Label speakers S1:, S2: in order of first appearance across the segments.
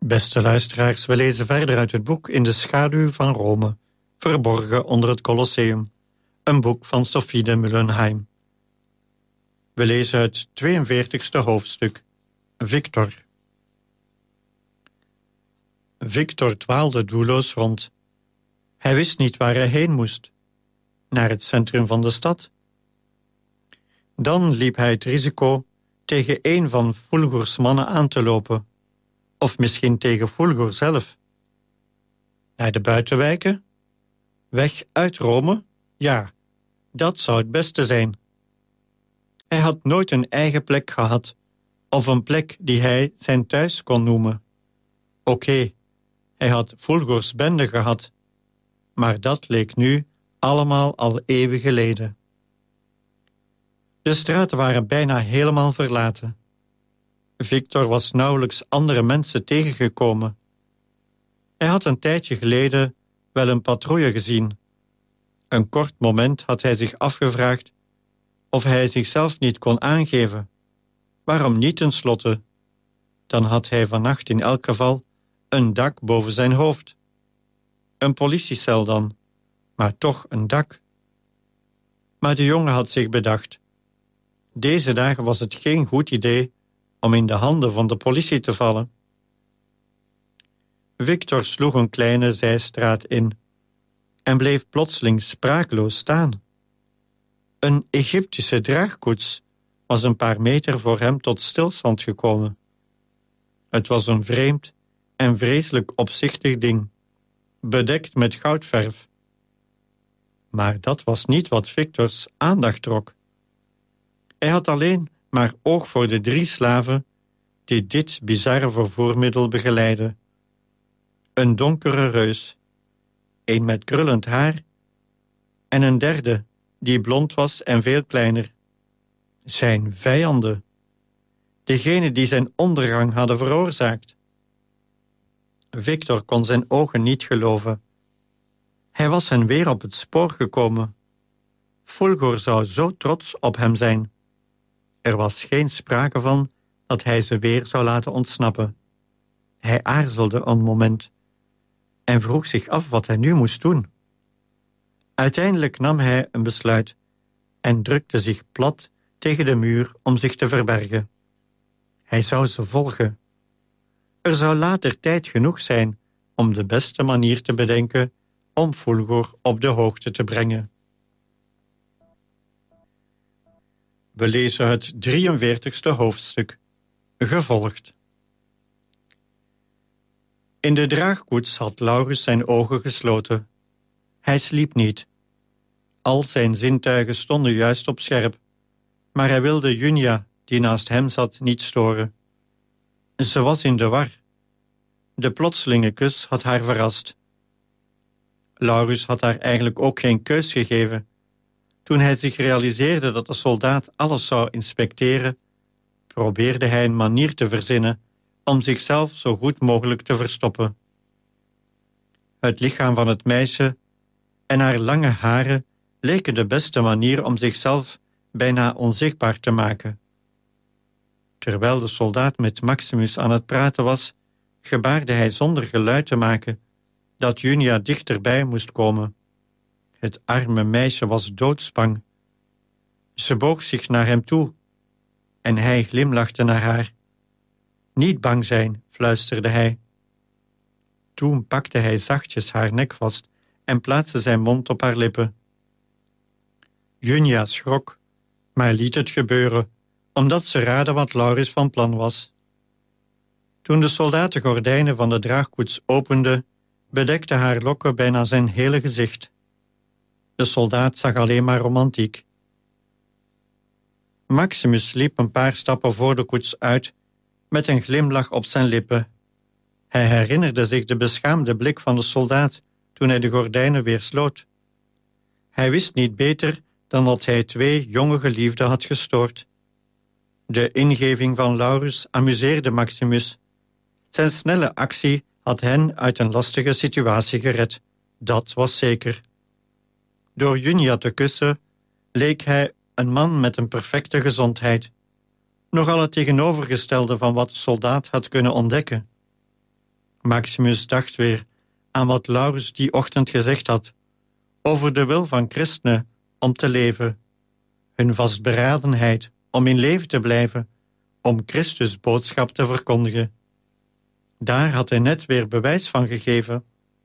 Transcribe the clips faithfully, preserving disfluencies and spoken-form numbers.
S1: Beste luisteraars, we lezen verder uit het boek In de schaduw van Rome, verborgen onder het Colosseum, een boek van Sophie de Mullenheim. We lezen het tweeënveertigste hoofdstuk, Victor. Victor dwaalde doelloos rond. Hij wist niet waar hij heen moest. Naar het centrum van de stad? Dan liep hij het risico tegen een van Fulgors mannen aan te lopen. Of misschien tegen Fulgor zelf. Naar de buitenwijken? Weg uit Rome? Ja, dat zou het beste zijn. Hij had nooit een eigen plek gehad, of een plek die hij zijn thuis kon noemen. Oké, okay, hij had Fulgors bende gehad, maar dat leek nu allemaal al eeuwen geleden. De straten waren bijna helemaal verlaten. Victor was nauwelijks andere mensen tegengekomen. Hij had een tijdje geleden wel een patrouille gezien. Een kort moment had hij zich afgevraagd of hij zichzelf niet kon aangeven. Waarom niet tenslotte? Dan had hij vannacht in elk geval een dak boven zijn hoofd. Een politiecel dan, maar toch een dak. Maar de jongen had zich bedacht. Deze dagen was het geen goed idee om in de handen van de politie te vallen. Victor sloeg een kleine zijstraat in en bleef plotseling sprakeloos staan. Een Egyptische draagkoets was een paar meter voor hem tot stilstand gekomen. Het was een vreemd en vreselijk opzichtig ding, bedekt met goudverf. Maar dat was niet wat Victors aandacht trok. Hij had alleen maar oog voor de drie slaven die dit bizarre vervoermiddel begeleidden. Een donkere reus, een met krullend haar en een derde die blond was en veel kleiner. Zijn vijanden, degene die zijn ondergang hadden veroorzaakt. Victor kon zijn ogen niet geloven. Hij was hen weer op het spoor gekomen. Fulgor zou zo trots op hem zijn. Er was geen sprake van dat hij ze weer zou laten ontsnappen. Hij aarzelde een moment en vroeg zich af wat hij nu moest doen. Uiteindelijk nam hij een besluit en drukte zich plat tegen de muur om zich te verbergen. Hij zou ze volgen. Er zou later tijd genoeg zijn om de beste manier te bedenken om Fulgor op de hoogte te brengen. We lezen het drieënveertigste hoofdstuk, gevolgd. In de draagkoets had Laurens zijn ogen gesloten. Hij sliep niet. Al zijn zintuigen stonden juist op scherp, maar hij wilde Junia, die naast hem zat, niet storen. Ze was in de war. De plotselinge kus had haar verrast. Laurens had haar eigenlijk ook geen keus gegeven. Toen hij zich realiseerde dat de soldaat alles zou inspecteren, probeerde hij een manier te verzinnen om zichzelf zo goed mogelijk te verstoppen. Het lichaam van het meisje en haar lange haren leken de beste manier om zichzelf bijna onzichtbaar te maken. Terwijl de soldaat met Maximus aan het praten was, gebaarde hij zonder geluid te maken dat Junia dichterbij moest komen. Het arme meisje was doodsbang. Ze boog zich naar hem toe en hij glimlachte naar haar. Niet bang zijn, fluisterde hij. Toen pakte hij zachtjes haar nek vast en plaatste zijn mond op haar lippen. Junia schrok, maar liet het gebeuren, omdat ze raadde wat Laurens van plan was. Toen de soldaat de gordijnen van de draagkoets opende, bedekte haar lokken bijna zijn hele gezicht. De soldaat zag alleen maar romantiek. Maximus liep een paar stappen voor de koets uit, met een glimlach op zijn lippen. Hij herinnerde zich de beschaamde blik van de soldaat toen hij de gordijnen weer sloot. Hij wist niet beter dan dat hij twee jonge geliefden had gestoord. De ingeving van Laurens amuseerde Maximus. Zijn snelle actie had hen uit een lastige situatie gered. Dat was zeker. Door Junia te kussen leek hij een man met een perfecte gezondheid. Nogal het tegenovergestelde van wat de soldaat had kunnen ontdekken. Maximus dacht weer aan wat Laurens die ochtend gezegd had over de wil van christenen om te leven, hun vastberadenheid om in leven te blijven, om Christus' boodschap te verkondigen. Daar had hij net weer bewijs van gegeven.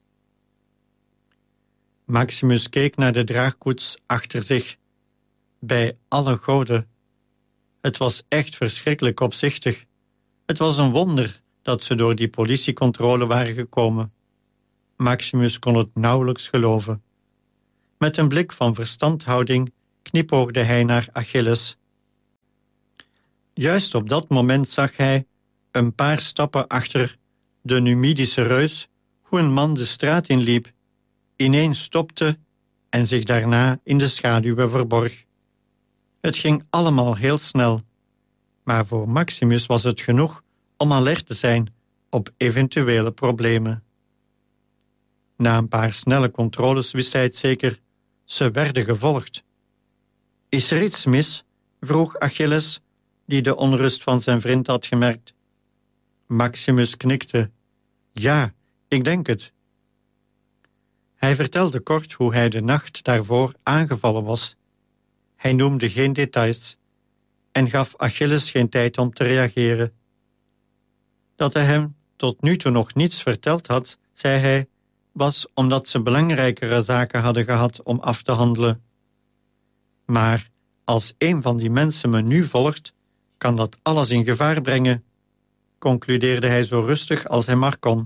S1: Maximus keek naar de draagkoets achter zich, bij alle goden. Het was echt verschrikkelijk opzichtig. Het was een wonder dat ze door die politiecontrole waren gekomen. Maximus kon het nauwelijks geloven. Met een blik van verstandhouding knipoogde hij naar Achilles. Juist op dat moment zag hij, een paar stappen achter de Numidische reus, hoe een man de straat inliep, ineens stopte en zich daarna in de schaduwen verborg. Het ging allemaal heel snel, maar voor Maximus was het genoeg om alert te zijn op eventuele problemen. Na een paar snelle controles wist hij het zeker, ze werden gevolgd. Is er iets mis? Vroeg Achilles, die de onrust van zijn vriend had gemerkt. Maximus knikte. Ja, ik denk het. Hij vertelde kort hoe hij de nacht daarvoor aangevallen was. Hij noemde geen details en gaf Achilles geen tijd om te reageren. Dat hij hem tot nu toe nog niets verteld had, zei hij, was omdat ze belangrijkere zaken hadden gehad om af te handelen. Maar als een van die mensen me nu volgt, kan dat alles in gevaar brengen, concludeerde hij zo rustig als hij maar kon.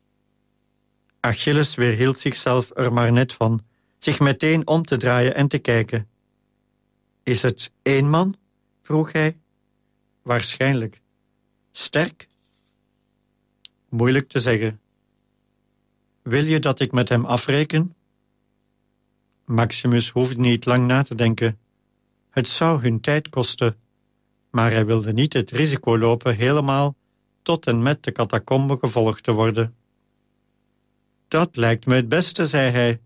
S1: Achilles weerhield zichzelf er maar net van, zich meteen om te draaien en te kijken. Is het één man? Vroeg hij. Waarschijnlijk. Sterk? Moeilijk te zeggen. Wil je dat ik met hem afreken? Maximus hoefde niet lang na te denken. Het zou hun tijd kosten, maar hij wilde niet het risico lopen helemaal tot en met de catacombe gevolgd te worden. Dat lijkt me het beste, zei hij.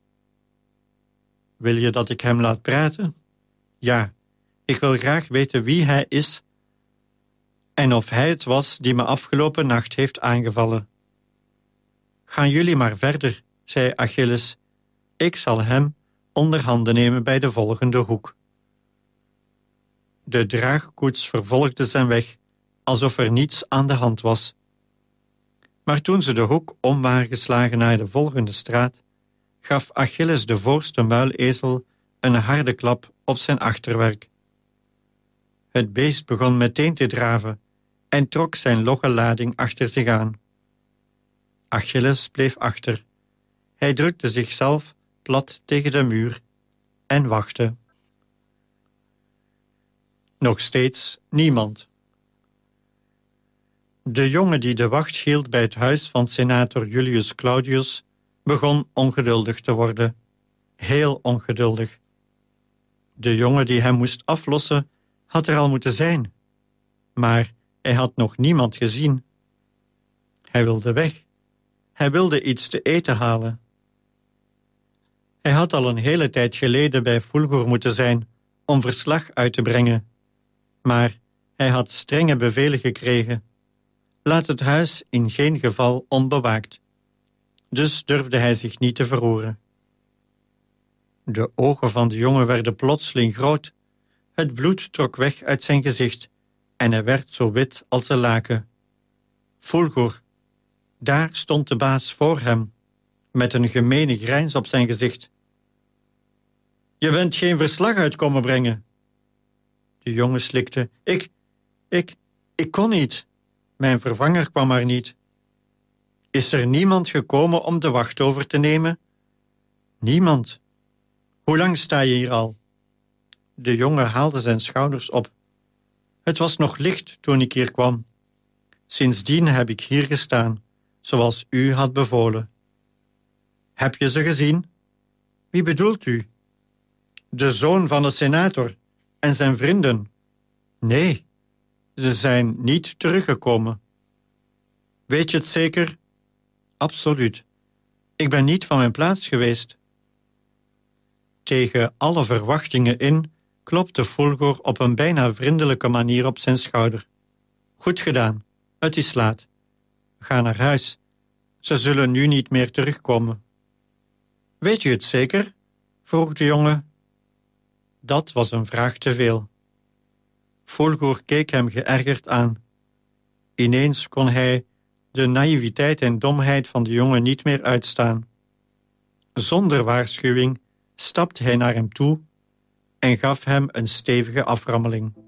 S1: Wil je dat ik hem laat praten? Ja, ik wil graag weten wie hij is en of hij het was die me afgelopen nacht heeft aangevallen. Gaan jullie maar verder, zei Achilles. Ik zal hem onder handen nemen bij de volgende hoek. De draagkoets vervolgde zijn weg, alsof er niets aan de hand was. Maar toen ze de hoek om waren geslagen naar de volgende straat, gaf Achilles de voorste muilezel een harde klap op zijn achterwerk. Het beest begon meteen te draven en trok zijn logge lading achter zich aan. Achilles bleef achter. Hij drukte zichzelf plat tegen de muur en wachtte. Nog steeds niemand. De jongen die de wacht hield bij het huis van senator Julius Claudius begon ongeduldig te worden. Heel ongeduldig. De jongen die hem moest aflossen had er al moeten zijn. Maar hij had nog niemand gezien. Hij wilde weg. Hij wilde iets te eten halen. Hij had al een hele tijd geleden bij Fulgur moeten zijn om verslag uit te brengen. Maar hij had strenge bevelen gekregen. Laat het huis in geen geval onbewaakt. Dus durfde hij zich niet te verroeren. De ogen van de jongen werden plotseling groot. Het bloed trok weg uit zijn gezicht en hij werd zo wit als een laken. Fulgur, daar stond de baas voor hem, met een gemene grijns op zijn gezicht. Je bent geen verslag uit komen brengen. De jongen slikte. Ik, ik, ik kon niet. Mijn vervanger kwam maar niet. Is er niemand gekomen om de wacht over te nemen? Niemand. Hoe lang sta je hier al? De jongen haalde zijn schouders op. Het was nog licht toen ik hier kwam. Sindsdien heb ik hier gestaan, zoals u had bevolen. Heb je ze gezien? Wie bedoelt u? De zoon van de senator en zijn vrienden. Nee, ze zijn niet teruggekomen. Weet je het zeker? Absoluut. Ik ben niet van mijn plaats geweest. Tegen alle verwachtingen in klopte Fulgur op een bijna vriendelijke manier op zijn schouder. Goed gedaan, het is laat. Ga naar huis Ze zullen nu niet meer terugkomen. Weet u het zeker? Vroeg de jongen. Dat was een vraag te veel. Fulgur keek hem geërgerd aan. Ineens kon hij de naïviteit en domheid van de jongen niet meer uitstaan. Zonder waarschuwing stapte hij naar hem toe en gaf hem een stevige aframmeling.